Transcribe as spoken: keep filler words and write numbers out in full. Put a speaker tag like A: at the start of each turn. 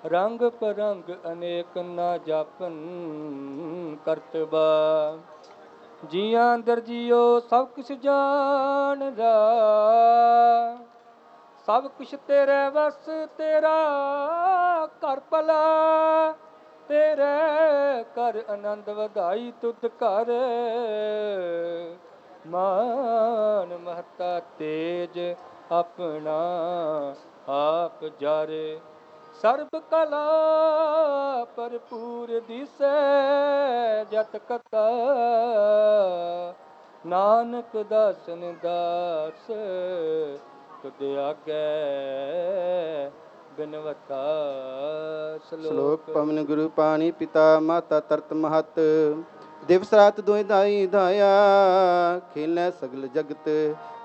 A: ਰੰਗ ਪਰੰਗ ਅਨੇਕ ਨਾ ਜਾਪਨ ਕਰਤਬਾ। ਜੀਆਂ ਅੰਦਰ ਜੀਓ ਸਭ ਕੁਛ ਜਾਣਦਾ, ਸਭ ਕੁਛ ਤੇਰੇ ਵਸ ਤੇਰਾ ਘਰ ਭਲਾ। ਤੇਰੇ ਕਰ ਆਨੰਦ ਵਧਾਈ ਤੁਧ ਘਰ, ਮਾਨ ਮਹਤਾ ਤੇਜ ਆਪਣਾ ਆਪ ਜਾਰੇ। ਸਰਬ ਕਲਾ ਭਰਪੂਰ ਦਿਸੈ ਜਤ ਕਤਾ, ਨਾਨਕ ਦਾਸਨ ਦਾਸ ਤੁਧ ਆਗੈ ਬਿਨਵਤਾ।
B: ਸ਼ਲੋਕ ਪਵਨ ਗੁਰੂ ਪਾਣੀ ਪਿਤਾ ਮਾਤਾ ਤਰਤ ਮਹਤ, ਦਿਵਸ ਰਾਤ ਦੋਇ ਦਾਈ ਧਾਇਆ, ਖੇਲੈ ਸਗਲ ਜਗਤ